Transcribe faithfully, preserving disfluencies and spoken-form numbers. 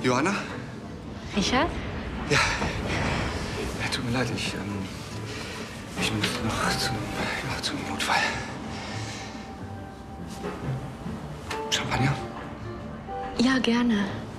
Johanna? Richard? Ja. Ja, tut mir leid, ich, ähm, ich muss noch zum, ja, zum Notfall. Champagner? Ja, gerne.